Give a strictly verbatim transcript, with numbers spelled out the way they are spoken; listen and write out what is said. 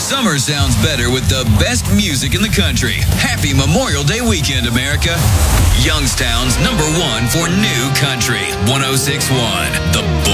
Summer sounds better with the best music in the country. Happy Memorial Day weekend, America. Youngstown's number one for new country. one oh six point one, The Bull.